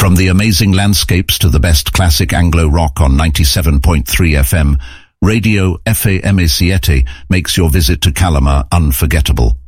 From the amazing landscapes to the best classic Anglo rock on 97.3 FM, Radio FAM7 makes your visit to Calama unforgettable.